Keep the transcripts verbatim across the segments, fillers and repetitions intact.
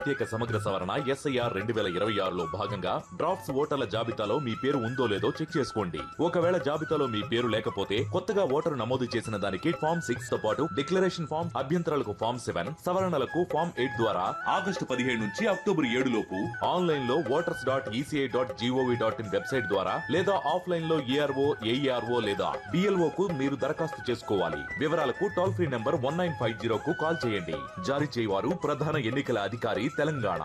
ప్రత్యేక సమగ్ర సవరణ ఎస్ఐఆర్ రెండు వేల ఇరవై ఆరులో భాగంగా డ్రాఫ్ట్స్ ఓటర్ల జాబితాలో మీ పేరు ఉందో లేదో చెక్ చేసుకోండి. ఒకవేళ జాబితాలో మీ పేరు లేకపోతే కొత్తగా ఓటరు నమోదు చేసిన దానికి ఫామ్ సిక్స్ తో పాటు డిక్లరేషన్ ఫామ్, అభ్యంతరాలకు ఫామ్ సెవెన్, సవరణలకు ఫామ్ ఎయిట్ ద్వారా ఆగస్టు పదిహేడు నుంచి అక్టోబర్ ఏడు లోపు ఆన్లైన్ లో voters dot ECI dot GOV dot in website ద్వారా లేదా ఆఫ్లైన్ లో ఏఆర్ఓ, ఏఈఆర్ఓ లేదా డిఎల్ఓ కు మీరు దరఖాస్తు చేసుకోవాలి. వివరాలకు toll free number one nine five zero కు కాల్ చేయండి. జారీ చేయవారు ప్రధాన ఎన్నికల అధికారి, తెలంగాణ.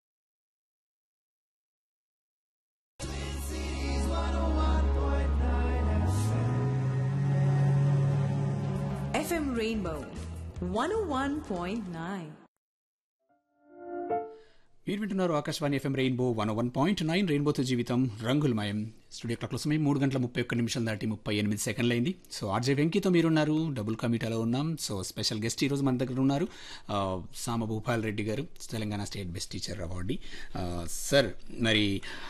ఎఫ్ఎం రెయిన్బో వన్ ఓ వన్ పాయింట్ నైన్. మీరు వింటున్నారు Akashvani FM rainbow one one point nine. రెయిన్బోతో జీవితం రంగులమయం. స్టూడియో క్లాక్లో సమయం మూడు గంటల ముప్పై ఒక్క నిమిషాలు దాటి ముప్పై ఎనిమిది సెకండ్లు అయింది. సో ఆర్జే వెంకీతో మీరున్నారు, డబుల్ కమిటాలో ఉన్నాం. సో స్పెషల్ గెస్ట్ ఈరోజు మన దగ్గర ఉన్నారు సామ భూపాల్ రెడ్డి గారు, Telangana state best teacher award. Sir మరి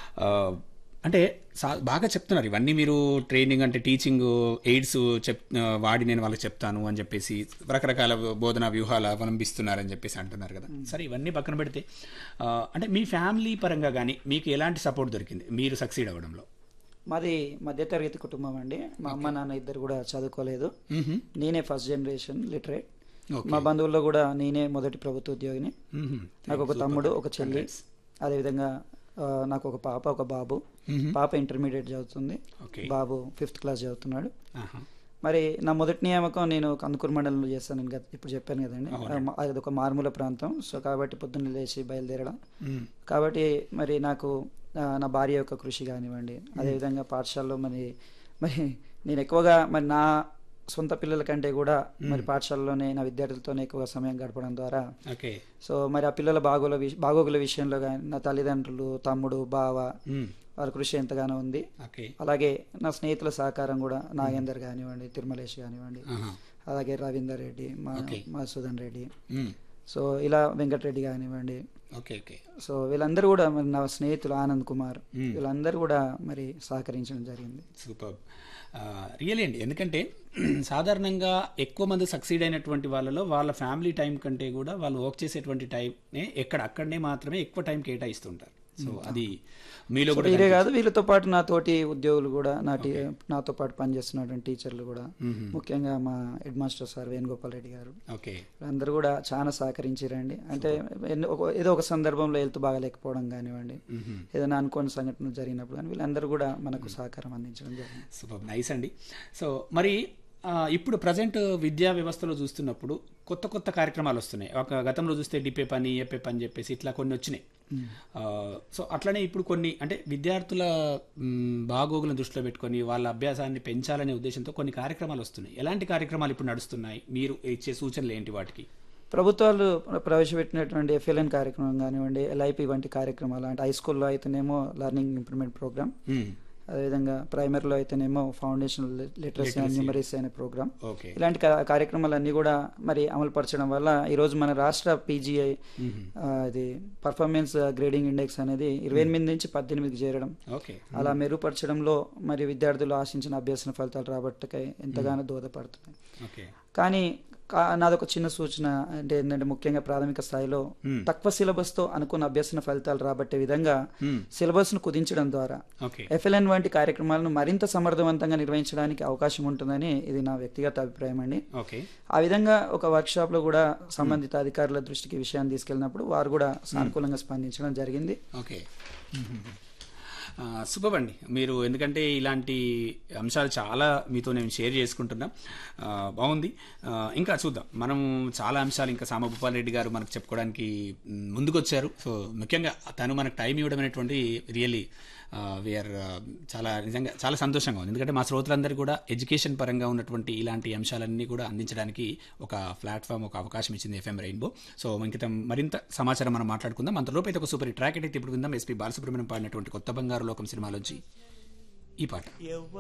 అంటే సా బాగా చెప్తున్నారు ఇవన్నీ, మీరు ట్రైనింగ్ అంటే టీచింగ్ ఎయిడ్స్ చెప్ వాడి నేను వాళ్ళకి చెప్తాను అని చెప్పేసి రకరకాల బోధనా వ్యూహాలు అవలంబిస్తున్నారని చెప్పేసి అంటున్నారు కదా. సరే ఇవన్నీ పక్కన పెడితే అంటే మీ ఫ్యామిలీ పరంగా కానీ మీకు ఎలాంటి సపోర్ట్ దొరికింది మీరు సక్సీడ్ అవ్వడంలో? మాది మధ్యతరగతి కుటుంబం అండి. మా అమ్మ నాన్న ఇద్దరు కూడా చదువుకోలేదు. నేనే ఫస్ట్ జనరేషన్ లిటరేట్. మా బంధువుల్లో కూడా నేనే మొదటి ప్రభుత్వ ఉద్యోగిని. నాకు ఒక తమ్ముడు, ఒక చెల్లి, అదేవిధంగా నాకు ఒక పాప, ఒక బాబు. పాప ఇంటర్మీడియట్ చదువుతుంది, బాబు ఫిఫ్త్ క్లాస్ చదువుతున్నాడు. మరి నా మొదటి నియామకం నేను కందుకూరు మండలంలో చేస్తాను. నేను ఇప్పుడు చెప్పాను కదండి, అది ఒక మారుమూల ప్రాంతం. సో కాబట్టి పొద్దున్న లేచి బయలుదేరడం. కాబట్టి మరి నాకు నా భార్య యొక్క కృషి కానివ్వండి, అదేవిధంగా పాఠశాలలో మరి మరి నేను ఎక్కువగా మరి నా సొంత పిల్లల కంటే కూడా మరి పాఠశాలలోనే నా విద్యార్థులతోనే ఎక్కువ సమయం గడపడం ద్వారా సో మరి ఆ పిల్లల బాగోల బాగోగుల విషయంలో కానీ నా తల్లిదండ్రులు, తమ్ముడు, బావ వారి కృషి ఎంతగానో ఉంది. అలాగే నా స్నేహితుల సహకారం కూడా, నాగేందర్ కానివ్వండి, తిరుమలేష్ కానివ్వండి, అలాగే రవీందర్ రెడ్డి, మా మధుసూదన్ రెడ్డి, సో ఇలా వెంకటరెడ్డి కానివ్వండి. సో వీళ్ళందరూ కూడా మరి నా స్నేహితులు, ఆనంద్ కుమార్, వీళ్ళందరూ కూడా మరి సహకరించడం జరిగింది. సూపర్, రియలీ అండి. ఎందుకంటే సాధారణంగా ఎక్కువ మంది సక్సీడ్ అయినటువంటి వాళ్ళలో వాళ్ళ ఫ్యామిలీ టైం కంటే కూడా వాళ్ళు వర్క్ చేసేటువంటి టైంనే ఎక్కడ అక్కడనే మాత్రమే ఎక్కువ టైం కేటాయిస్తుంటారు. సో అది మీలో కూడా ఇదే కాదు, వీళ్ళతో పాటు నా తోటి ఉద్యోగులు కూడా, నా నాతో పాటు పనిచేస్తున్నటువంటి టీచర్లు కూడా, ముఖ్యంగా మా head master sir Venugopal Reddy గారు, అందరూ కూడా చాలా సహకరించారండి. అంటే ఏదో ఒక సందర్భంలో హెల్త్ బాగాలేకపోవడం కానివ్వండి, ఏదైనా అనుకోని సంఘటన జరిగినప్పుడు కానీ వీళ్ళందరూ కూడా మనకు సహకారం అందించడం జరిగింది. సూపర్, నైస్ అండి. సో మరి ఇప్పుడు ప్రజెంట్ విద్యా వ్యవస్థలో చూస్తున్నప్పుడు కొత్త కొత్త కార్యక్రమాలు వస్తున్నాయి. ఒక గతంలో చూస్తే డిపే పని, ఏపే పని చెప్పేసి ఇట్లా కొన్ని వచ్చినాయి. సో అట్లనే ఇప్పుడు కొన్ని అంటే విద్యార్థుల బాగోగులను దృష్టిలో పెట్టుకొని వాళ్ళ అభ్యాసాన్ని పెంచాలనే ఉద్దేశంతో కొన్ని కార్యక్రమాలు వస్తున్నాయి. ఎలాంటి కార్యక్రమాలు ఇప్పుడు నడుస్తున్నాయి? మీరు ఇచ్చే సూచనలు ఏంటి వాటికి? ప్రభుత్వాలు ప్రవేశపెట్టినటువంటి ఎఫ్ఎల్ఎన్ కార్యక్రమం కానివ్వండి, ఎల్ఐపి వంటి కార్యక్రమాలు, అంటే హై స్కూల్లో అయితేనేమో లెర్నింగ్ ఇంప్రూవ్మెంట్ ప్రోగ్రామ్, అదేవిధంగా ప్రైమరీలో అయితేనేమో ఫౌండేషన్ లిటరసీ అండ్ న్యూమరసీ అనే ప్రోగ్రామ్. ఇలాంటి కార్యక్రమాలన్నీ కూడా మరి అమలుపరచడం వల్ల ఈరోజు మన రాష్ట్ర పీజీఐ ఇది పర్ఫార్మెన్స్ గ్రేడింగ్ ఇండెక్స్ అనేది ఇరవై ఎనిమిది నుంచి పద్దెనిమిదికి చేరడం, అలా మెరుగుపరచడంలో మరి విద్యార్థులు ఆశించిన అభ్యసన ఫలితాలు రాబట్టకై ఎంతగానో దోహదపడుతున్నాయి. కానీ నాదొక చిన్న సూచన అంటే ఏంటంటే, ముఖ్యంగా ప్రాథమిక స్థాయిలో తక్కువ సిలబస్ తో అనుకున్న అభ్యసన ఫలితాలు రాబట్టే విధంగా సిలబస్ ను కుదించడం ద్వారా ఎఫ్ఎల్ఎన్ వంటి కార్యక్రమాలను మరింత సమర్థవంతంగా నిర్వహించడానికి అవకాశం ఉంటుందని ఇది నా వ్యక్తిగత అభిప్రాయం అండి. ఆ విధంగా ఒక వర్క్ షాప్ లో కూడా సంబంధిత అధికారుల దృష్టికి విషయాన్ని తీసుకెళ్ళినప్పుడు వారు కూడా సానుకూలంగా స్పందించడం జరిగింది. సూపర్ అండి. మీరు ఎందుకంటే ఇలాంటి అంశాలు చాలా మీతో నేను షేర్ చేసుకుంటున్నా, బాగుంది. ఇంకా చూద్దాం, మనం చాలా అంశాలు ఇంకా సామ భూపాల్ రెడ్డి గారు మనకు చెప్పుకోవడానికి ముందుకొచ్చారు. సో ముఖ్యంగా తను మనకు టైం ఇవ్వడం అనేటువంటి రియల్లీ వీఆర్ చాలా నిజంగా చాలా సంతోషంగా ఉంది. ఎందుకంటే మా శ్రోతలందరూ కూడా ఎడ్యుకేషన్ పరంగా ఉన్నటువంటి ఇలాంటి అంశాలన్నీ కూడా అందించడానికి ఒక ప్లాట్ఫామ్, ఒక అవకాశం ఇచ్చింది ఎఫ్ఎం రెయిన్బో. సో ఇంకిత మరింత సమాచారం మనం మాట్లాడుకుందాం. అంతలోపు అయితే ఒక సూపర్ ట్రాక్ అయితే ఇప్పుడు విందాం. ఎస్పీ బాలసుబ్రహ్మణ్యం పాడినటువంటి కొత్త బంగారు లోకం సినిమాలోంచి ఈ పాట.